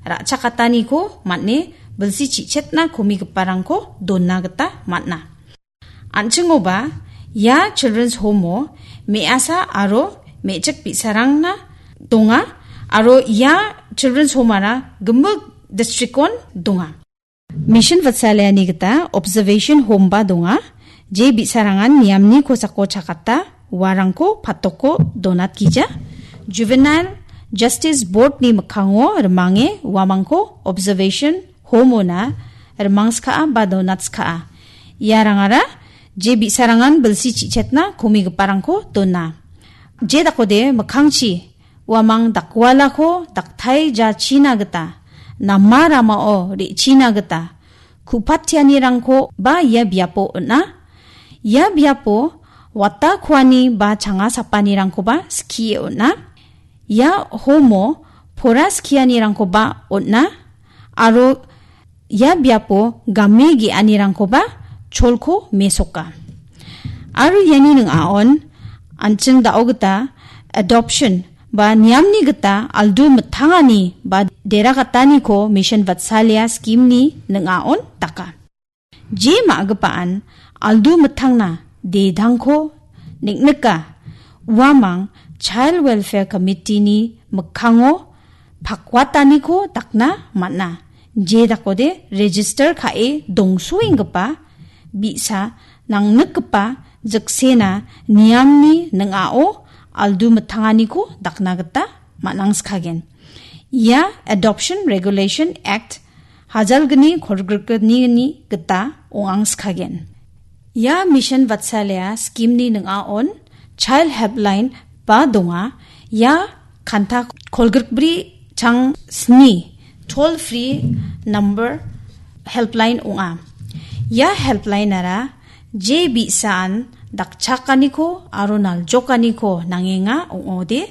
rakchakataniko matne belsi chichetna komigiparangko donna gita matna. Anchungoba ya children's home measa aro mechek bisarangna donga aro ya children's home ara gemuk districtkon donga. Mission Vatsalya ni gita observation home ba donga. Je bisarangan niamni kosako chakata warangko patoko donat kija. Juvenile Justice Board ni makango remange wamangko observation home na remangska ba donatska. Yarangara je bisarangan belsi chichetna komigiparangko dona. Je dakode makangchi wamang dakwala ko daktai ja china gita. Namarama o ri china gita. Kupatianirangko ba ya biapo na. Ya biapo wata kwani ba changa sapanirangko ba ski na. Ya homo pora skianirangko ba na. Aro ya biapo gamegi anirangko ba cholko mesoka. Aro yani ng aon ancheng dao gita adoption ba niamni gita aldu matangani ba dera katani ko Mission Vatsalya scheme ni ng aon taka. Je maagapaan aldu matangna dedangko niknika wamang Child Welfare Committee ni magkango pakwatani ko takna matna. Je dakode register kae dongsuing gapa bisa nang nagkapa jaksena niyamni ng ao aldu matangani ko dakna gata matnang skagen. Ya Adoption Regulation Act hajalgni khorgrgni ni gata oang skagen. Ya Mission Vatsalya scheme ni ng aon Child Helpline ba donga ya kanta kolgrgbri chang sni toll free number helpline unga. Ya helpline nara je bisaan dakchakaniko aronal jokaniko nangenga ungode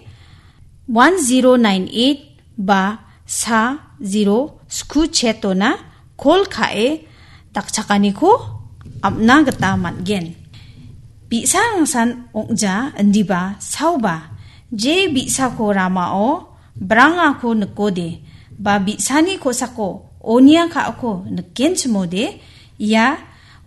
1098 ba sa 0 sku chetona kol kae dakchakaniko amna gata matgen. Bisang san ongja andiba sauba je bisa ko ramao branga ko nakode ba bisani ko sako onia ka ako nakenchmode ya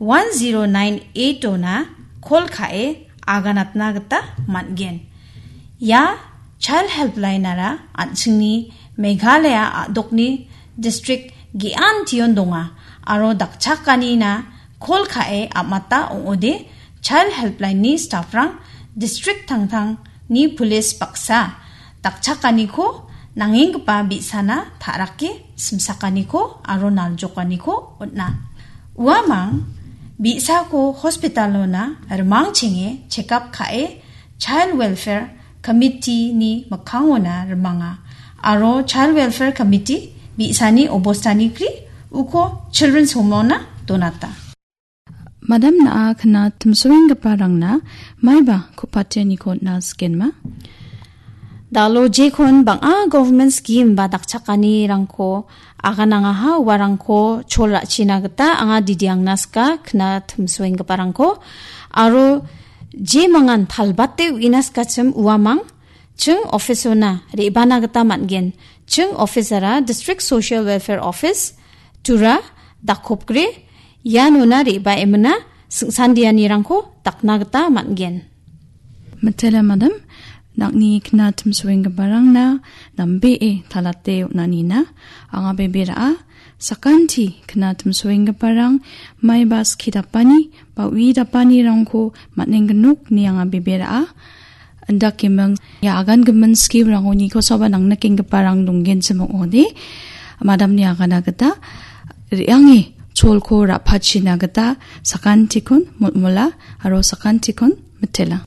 1098 na kol kae aganatna gata matgen. Ya Child Helpline nara anchingni Meghalaya adokni district gian tion donga aro dakchakani na kol kae amata ongode Child Helpline ni staffrang district tangtang ni police paksa dakchakani ko nanging pa bisana tarake simsakani ko aro naljokani ko utna. Wamang bisa ko hospitalo na armang chinge check up kae Child Welfare Committee ni makango na remanga aro Child Welfare Committee bisani obostani kri uko Children's Home na donata. Madam na kana tumsuing parang na may ba kupatya ni ko na skin ma? Dalo je kon bang government scheme ba dakchakani rangko aga nga ha warangko chola china gata anga didiang naska kna tumsuing parangko aro je mangan thalbatte inaska chum uamang chung officer na rebana gata matgen chung officera district social welfare office tura dakopgre yanuna reba emna sandiani rangko takna gata matgen. Matela madam nakni kna tumsuing barang na nambe talate nanina anga bebera sakanti kna tumsuing barang may bas kitapani bawi dapani rangko matnenggenuk ni anga bebera anda kimang ya agan gemen ski rango ni ko soba nang naking parang dunggen semong ode madam ni agana gata riangi cholko rapachina gata sakantikon mutmula aro sakantikon metela.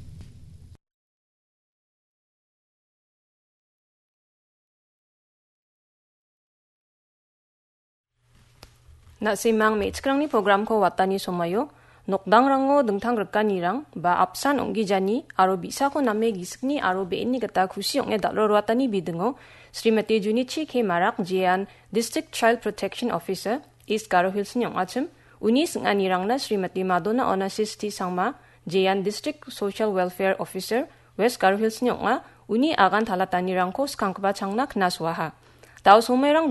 Nasimang meitskrang ni program ko watani somayo nokdang rango dengtang rekanirang ba apsan onggijani aro bisa ko name giskni aro beini gata khusi onge dalro watani bidengo Srimati Junichi K Marak Jian District Child Protection Officer East Garo Hills nyong achim uni singanirang na Srimati Madonna Onassis T Sangma Jian District Social Welfare Officer West Garo Hills nyong uni agan talatanirang ko skankba changna knaswaha tao somayrang